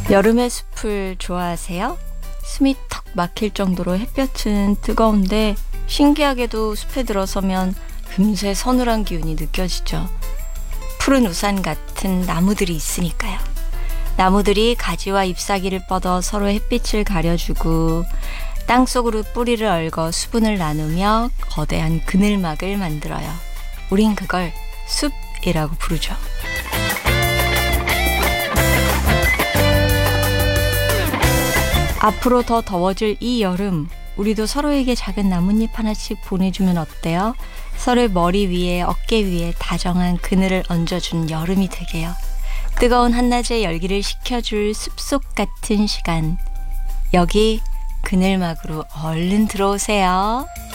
여름의 숲을 좋아하세요? 숨이 턱 막힐 정도로 햇볕은 뜨거운데 신기하게도 숲에 들어서면 금세 서늘한 기운이 느껴지죠. 푸른 우산 같은 나무들이 있으니까요. 나무들이 가지와 잎사귀를 뻗어 서로 햇빛을 가려주고 땅속으로 뿌리를 얽어 수분을 나누며 거대한 그늘막을 만들어요. 우린 그걸 숲이라고 부르죠. 앞으로 더 더워질 이 여름, 우리도 서로에게 작은 나뭇잎 하나씩 보내주면 어때요? 서로의 머리 위에, 어깨 위에 다정한 그늘을 얹어준 여름이 되게요. 뜨거운 한낮의 열기를 식혀줄 숲속 같은 시간. 여기 그늘막으로 얼른 들어오세요.